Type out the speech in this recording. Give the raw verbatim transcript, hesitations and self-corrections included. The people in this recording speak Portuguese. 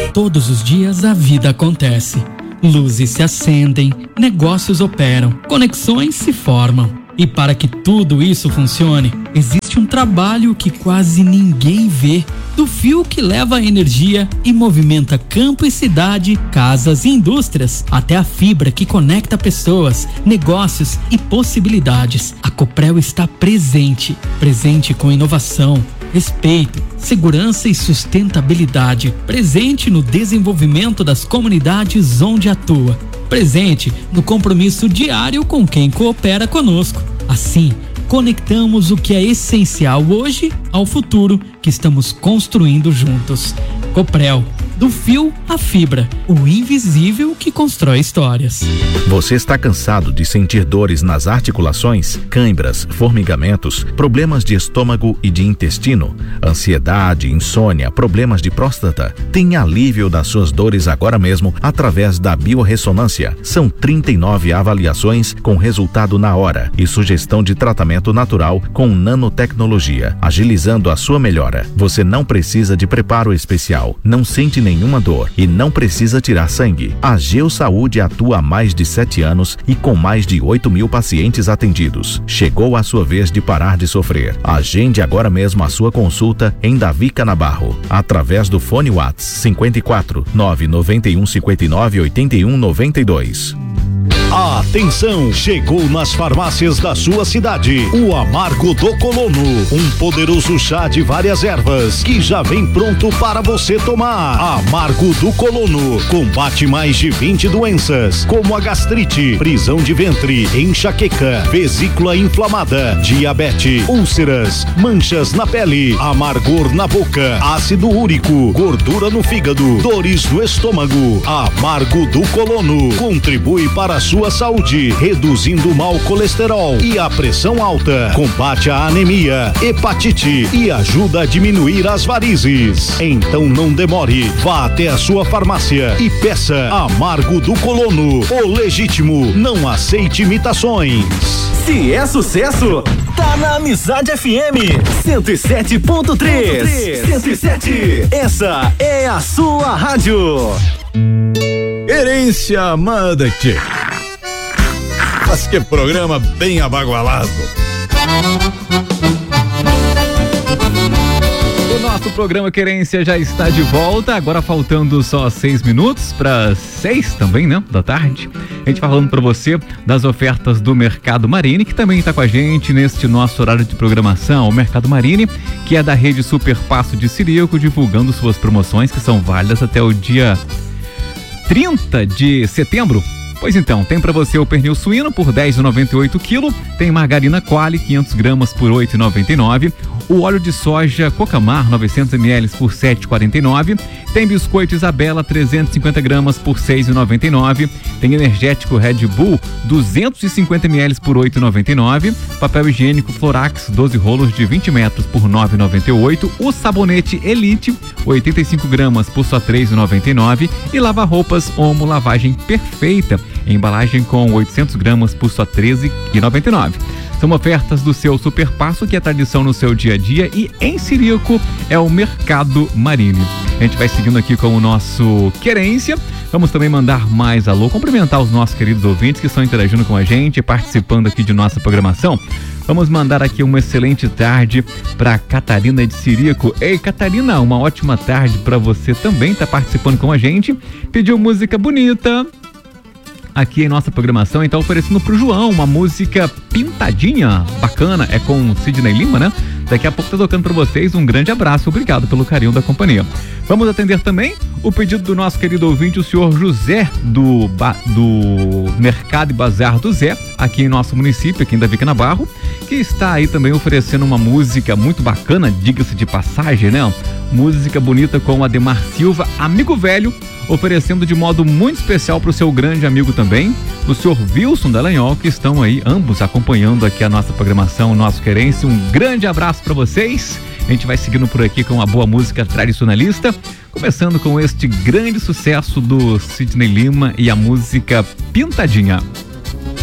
Todos os dias a vida acontece. Luzes se acendem, negócios operam, conexões se formam. E para que tudo isso funcione, existe um trabalho que quase ninguém vê. Do fio que leva a energia e movimenta campo e cidade, casas e indústrias, até a fibra que conecta pessoas, negócios e possibilidades. A Coprel está presente, presente com inovação, respeito, segurança e sustentabilidade, presente no desenvolvimento das comunidades onde atua, presente no compromisso diário com quem coopera conosco. Assim, conectamos o que é essencial hoje ao futuro que estamos construindo juntos. Coprel, do fio à fibra, o invisível que constrói histórias. Você está cansado de sentir dores nas articulações, cãibras, formigamentos, problemas de estômago e de intestino, ansiedade, insônia, problemas de próstata? Tem alívio das suas dores agora mesmo através da biorressonância. São trinta e nove avaliações com resultado na hora e sugestão de tratamento natural com nanotecnologia, agilizando a sua melhora. Você não precisa de preparo especial, não sente nenhuma dor e não precisa tirar sangue. A Geosaúde atua há mais de sete anos e com mais de oito mil pacientes atendidos. Chegou a sua vez de parar de sofrer. Agende agora mesmo a sua consulta em Davi Canabarro, através do fone WhatsApp cinquenta e quatro, nove nove um cinco nove oito um nove dois. Atenção, chegou nas farmácias da sua cidade o Amargo do Colono, um poderoso chá de várias ervas que já vem pronto para você tomar. Amargo do Colono combate mais de vinte doenças, como a gastrite, prisão de ventre, enxaqueca, vesícula inflamada, diabetes, úlceras, manchas na pele, amargor na boca, ácido úrico, gordura no fígado, dores do estômago. Amargo do Colono contribui para a sua saúde, reduzindo o mau colesterol e a pressão alta, combate a anemia, hepatite e ajuda a diminuir as varizes. Então não demore, vá até a sua farmácia e peça Amargo do Colono, o legítimo, não aceite imitações. Se é sucesso, tá na Amizade F M cento e sete ponto três. cento e sete, essa é a sua rádio. Querência manda-te. Mas que programa bem abagualado. O nosso programa Querência já está de volta, agora faltando só seis minutos para seis também, né, da tarde. A gente falando para você das ofertas do Mercado Marine, que também está com a gente neste nosso horário de programação. O Mercado Marine, que é da rede Super Passo de Sirico, divulgando suas promoções que são válidas até o dia trinta de setembro. Pois então, tem para você o pernil suíno por dez reais e noventa e oito centavos, tem margarina Qualy quinhentos gramas por oito reais e noventa e nove centavos, o óleo de soja Cocamar novecentos mililitros por sete reais e quarenta e nove centavos, tem biscoito Isabela trezentos e cinquenta gramas por seis reais e noventa e nove centavos, tem energético Red Bull duzentos e cinquenta mililitros por oito reais e noventa e nove centavos, papel higiênico Florax doze rolos de vinte metros por nove reais e noventa e oito centavos, o sabonete Elite oitenta e cinco gramas por só três reais e noventa e nove centavos e lava-roupas Omo lavagem perfeita, embalagem com oitocentos gramas por só treze reais e noventa e nove centavos. São ofertas do seu Super Passo, que é tradição no seu dia a dia, e em Sirico é o Mercado Marine. A gente vai seguindo aqui com o nosso Querência. Vamos também mandar mais alô, cumprimentar os nossos queridos ouvintes que estão interagindo com a gente, participando aqui de nossa programação. Vamos mandar aqui uma excelente tarde para Catarina de Sirico. Ei, Catarina, uma ótima tarde para você também, tá participando com a gente. Pediu música bonita aqui em nossa programação, então oferecendo pro João uma música pintadinha, bacana, é com Sidney Lima, né? Daqui a pouco tá tocando pra vocês, um grande abraço, obrigado pelo carinho da companhia. Vamos atender também o pedido do nosso querido ouvinte, o senhor José, do, ba, do Mercado e Bazar do Zé, aqui em nosso município, aqui em Davi Canabarro, que está aí também oferecendo uma música muito bacana, diga-se de passagem, né? Música bonita com o Ademar Silva, amigo velho, oferecendo de modo muito especial para o seu grande amigo também, o senhor Wilson Dallagnol, que estão aí ambos acompanhando aqui a nossa programação, o nosso Querência. Um grande abraço para vocês. A gente vai seguindo por aqui com uma boa música tradicionalista, começando com este grande sucesso do Sidney Lima e a música Pintadinha.